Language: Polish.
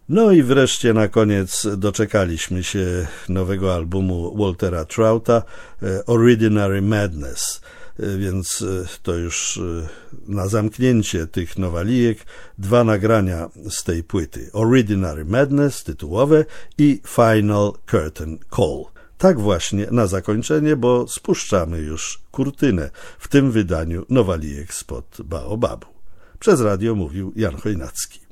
No i wreszcie na koniec doczekaliśmy się nowego albumu Waltera Trouta, Ordinary Madness, więc to już na zamknięcie tych nowalijek 2 nagrania z tej płyty. Ordinary Madness tytułowe i Final Curtain Call. Tak właśnie na zakończenie, bo spuszczamy już kurtynę w tym wydaniu nowalijek spod Baobabu. Przez radio mówił Jan Chojnacki.